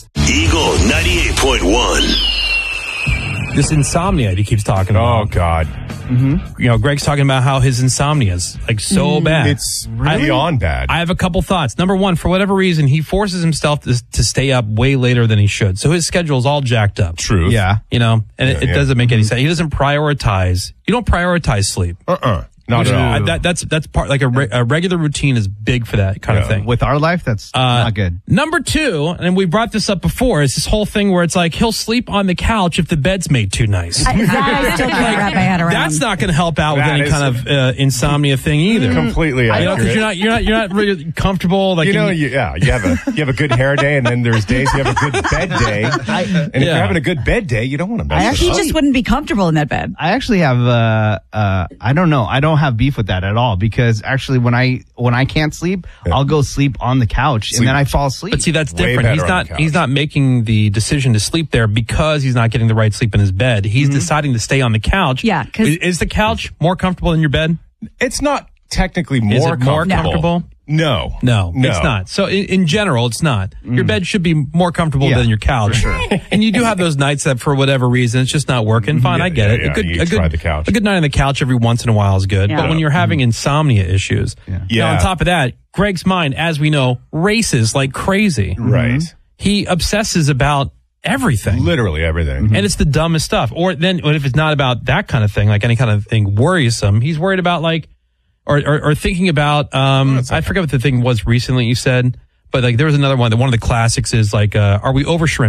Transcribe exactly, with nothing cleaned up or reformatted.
Eagle ninety-eight point one. This insomnia that he keeps talking about. Oh, God. You know, Greg's talking about how his insomnia is like so bad. It's beyond bad. I have a couple thoughts. Number one, for whatever reason, he forces himself to, to stay up way later than he should. So his schedule is all jacked up. Truth. Yeah. You know, and Yeah, it, it yeah. doesn't make any sense. He doesn't prioritize. You don't prioritize sleep. Uh-uh. Not Which at is- all. uh, that, that's that's part like a, re, a regular routine is big for that kind of Yeah. thing. With our life, that's Uh, not good. Number two, and we brought this up before, is this whole thing where it's like he'll sleep on the couch if the bed's made too nice. I, that I still can't wrap my head around. That's not going to help out with That any is- kind of uh, insomnia thing either. Completely You know, because accurate. you're not you're not you're not really comfortable. Like you know, in- you, yeah, you have a you have a good hair day, and then there's days you have a good bed day. and if Yeah. you're having a good bed day, you don't want to mess I it actually He up. just wouldn't be comfortable in that bed. I actually have, uh, uh, I don't know. I don't have beef with that at all because actually when I, when I can't sleep, I'll go sleep on the couch Sleep. and then I fall asleep. But see, that's Way different. He's better on not the couch. he's not making the decision to sleep there because he's not getting the right sleep in his bed. He's deciding to stay on the couch. Yeah, 'cause- is, is the couch more comfortable than your bed? It's not technically more Is it more comfortable. comfortable? No. No, no, it's not. So in, in general, it's not. Your bed should be more comfortable Yeah, than your couch. And you do have those nights that for whatever reason it's just not working. Fine, Yeah, I get yeah, it. yeah. A good, You a good, try the couch. a good night on the couch every once in a while is good. Yeah. But when you're having insomnia issues, now Yeah. on top of that, Greg's mind, as we know, races like crazy. Right. He obsesses about everything. Literally everything. And it's the dumbest stuff. Or then if it's not about that kind of thing, like any kind of thing worrisome, he's worried about like, or, or, or thinking about, um, That's I okay. forget what the thing was recently you said, but like there was another one that one of the classics is like, uh, are we over shrimp?